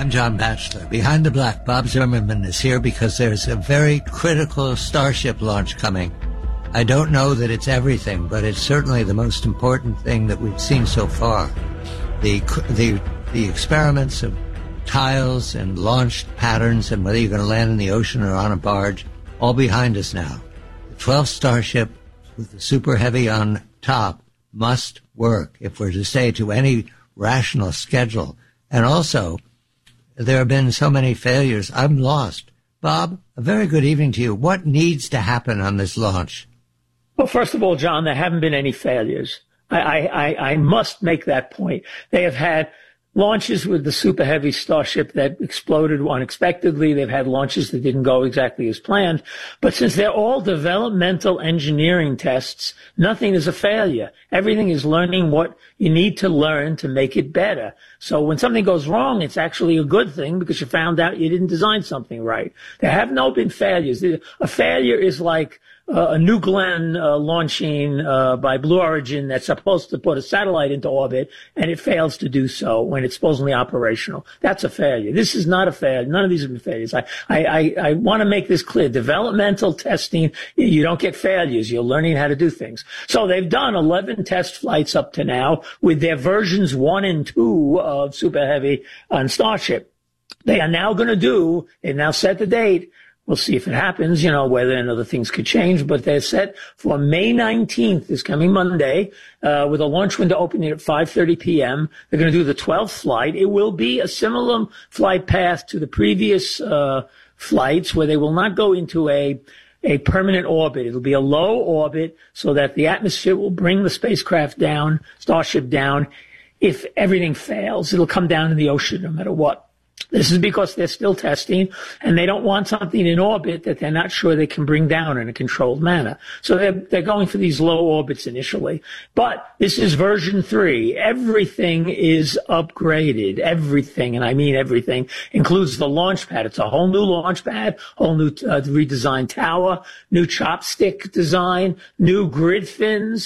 I'm John Batchelor. Behind the Black, Bob Zimmerman is here because there's a very critical Starship launch coming. I don't know that it's everything, but it's certainly the most important thing that we've seen so far. The experiments of tiles and launched patterns and whether you're going to land in the ocean or on a barge, all behind us now. The 12th Starship with the Super Heavy on top must work if we're to stay to any rational schedule. And also, there have been so many failures. I'm lost. Bob, a very good evening to you. What needs to happen on this launch? Well, first of all, John, there haven't been any failures. I must make that point. They have had launches with the Super Heavy Starship that exploded unexpectedly. They've had launches that didn't go exactly as planned. But since they're all developmental engineering tests, nothing is a failure. Everything is learning what you need to learn to make it better. So when something goes wrong, it's actually a good thing because you found out you didn't design something right. There have not been failures. A failure is like a New Glenn launching by Blue Origin that's supposed to put a satellite into orbit, and it fails to do so when it's supposedly operational. That's a failure. This is not a failure. None of these have been failures. I want to make this clear. Developmental testing, you don't get failures. You're learning how to do things. So they've done 11 test flights up to now with their versions 1 and 2 of Super Heavy on Starship. They are now going to do, they've now set the date. We'll see if it happens, whether and other things could change, but they're set for May 19th, this coming Monday, with a launch window opening at 5:30 p.m. They're going to do the 12th flight. It will be a similar flight path to the previous flights where they will not go into a permanent orbit. It'll be a low orbit so that the atmosphere will bring the spacecraft down, Starship down. If everything fails, it'll come down in the ocean no matter what. This is because they're still testing, and they don't want something in orbit that they're not sure they can bring down in a controlled manner. So they're going for these low orbits initially. But this is version 3. Everything is upgraded. Everything, and I mean everything, includes the launch pad. It's a whole new launch pad, whole new redesigned tower, new chopstick design, new grid fins.